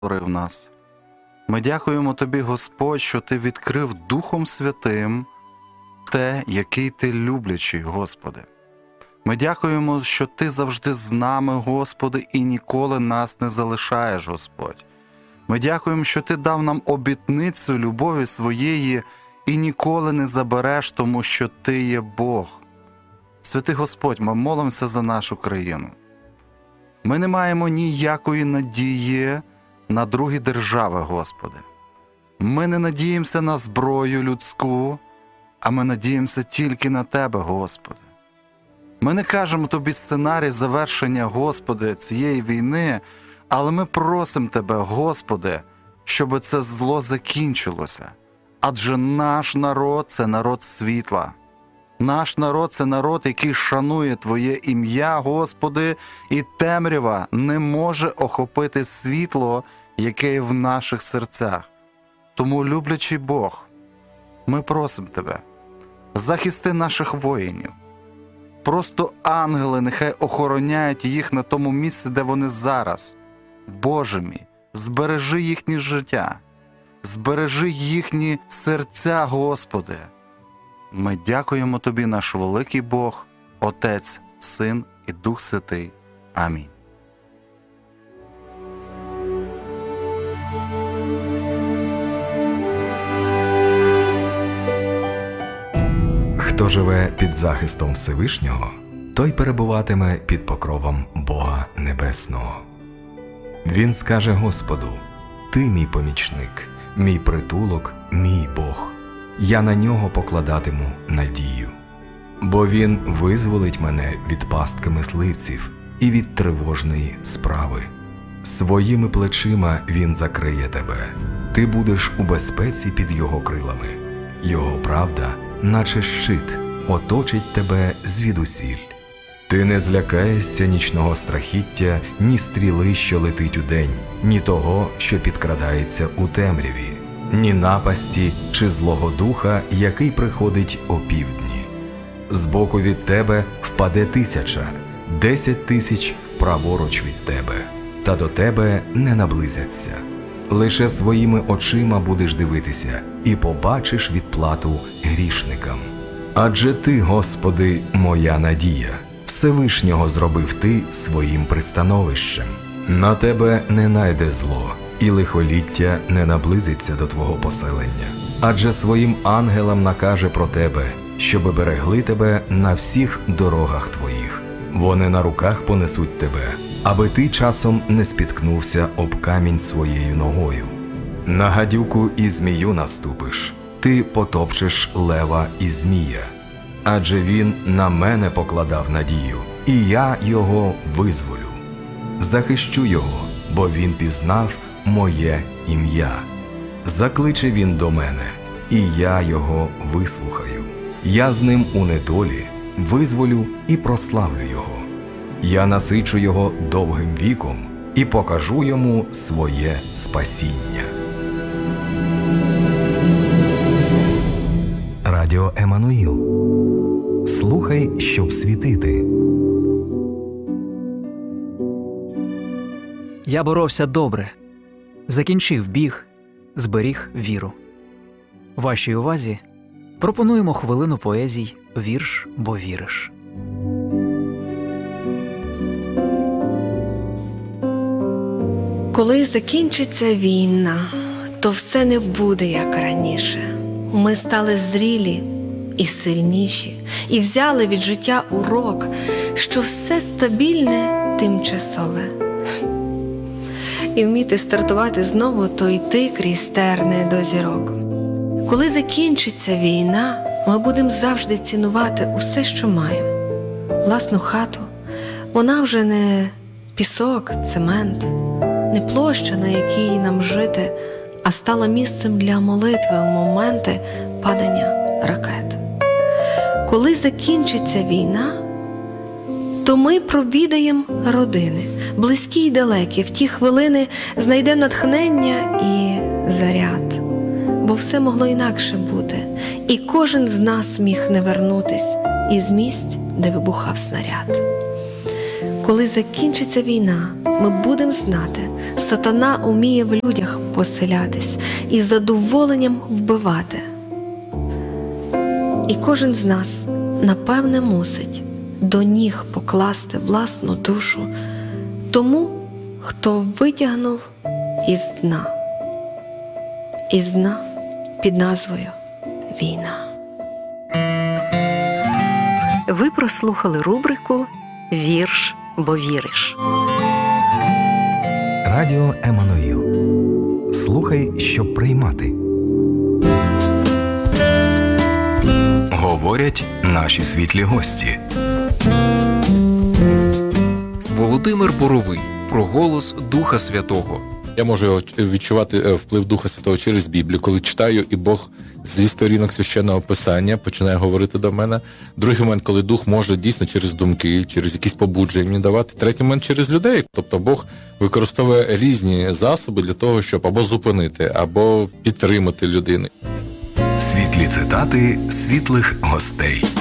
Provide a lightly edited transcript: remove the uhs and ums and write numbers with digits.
створив нас. Ми дякуємо Тобі, Господь, що Ти відкрив Духом Святим те, який Ти люблячий, Господи. Ми дякуємо, що Ти завжди з нами, Господи, і ніколи нас не залишаєш, Господь. Ми дякуємо, що Ти дав нам обітницю любові своєї і ніколи не забереш, тому що Ти є Бог. Святий Господь, ми молимося за нашу країну. Ми не маємо ніякої надії на другі держави, Господи. Ми не надіємося на зброю людську, а ми надіємося тільки на Тебе, Господи. Ми не кажемо Тобі сценарій завершення, Господи, цієї війни, але ми просимо Тебе, Господи, щоб це зло закінчилося. Адже наш народ – це народ світла. Наш народ – це народ, який шанує Твоє ім'я, Господи, і темрява не може охопити світло, яке є в наших серцях. Тому, люблячий Бог, ми просимо Тебе, захисти наших воїнів. Просто ангели нехай охороняють їх на тому місці, де вони зараз. Боже мій, збережи їхнє життя, збережи їхні серця, Господи. Ми дякуємо Тобі, наш великий Бог, Отець, Син і Дух Святий. Амінь. Хто живе під захистом Всевишнього, той перебуватиме під покровом Бога Небесного. Він скаже Господу: «Ти мій помічник, мій притулок, мій Бог. Я на нього покладатиму надію. Бо він визволить мене від пастки мисливців і від тривожної справи. Своїми плечима він закриє тебе. Ти будеш у безпеці під його крилами. Його правда, наче щит, оточить тебе звідусіль. Ти не злякаєшся нічного страхіття, ні стріли, що летить удень, ні того, що підкрадається у темряві, ні напасті чи злого духа, який приходить опівдні. Збоку від тебе впаде 1000, 10 000 праворуч від тебе, та до тебе не наблизяться. Лише своїми очима будеш дивитися і побачиш відплату грішникам. Адже Ти, Господи, моя надія, Всевишнього зробив Ти своїм пристановищем. На тебе не найде зло, і лихоліття не наблизиться до твого поселення. Адже своїм ангелам накаже про тебе, щоби берегли тебе на всіх дорогах твоїх. Вони на руках понесуть тебе, аби ти часом не спіткнувся об камінь своєю ногою. На гадюку і змію наступиш, ти потопчеш лева і змія. Адже він на мене покладав надію, і я його визволю. Захищу його, бо він пізнав моє ім'я. Закличе він до мене, і я його вислухаю. Я з ним у недолі визволю і прославлю його. Я насичу його довгим віком і покажу йому своє спасіння. Радіо Еммануїл. Слухай, щоб світити. Я боровся добре, закінчив біг, зберіг віру. Вашій увазі пропонуємо хвилину поезій «Вірш, бо віриш». Коли закінчиться війна, то все не буде, як раніше. Ми стали зрілі і сильніші, і взяли від життя урок, що все стабільне тимчасове. І вміти стартувати знову, то йти крізь терни до зірок. Коли закінчиться війна, ми будемо завжди цінувати усе, що маємо. Власну хату, вона вже не пісок, цемент, не площа, на якій нам жити, а стала місцем для молитви в моменти падання ракет. Коли закінчиться війна, то ми провідаємо родини, близькі й далекі, в ті хвилини знайдемо натхнення і заряд. Бо все могло інакше бути, і кожен з нас міг не вернутись із місць, де вибухав снаряд. Коли закінчиться війна, ми будемо знати, сатана уміє в людях поселятись і з задоволенням вбивати. І кожен з нас, напевне, мусить до ніг покласти власну душу тому, хто витягнув із дна під назвою «Війна». Ви прослухали рубрику «Вірш, бо віриш». Радіо Еммануїл. Слухай, щоб приймати. Говорять наші світлі гості. Володимир Боровий про голос Духа Святого. Я можу відчувати вплив Духа Святого через Біблію, коли читаю, і Бог зі сторінок Священного Писання починає говорити до мене. Другий момент, коли Дух може дійсно через думки, через якісь побудження мені давати. Третій момент через людей. Тобто Бог використовує різні засоби для того, щоб або зупинити, або підтримати людину. Світлі цитати світлих гостей.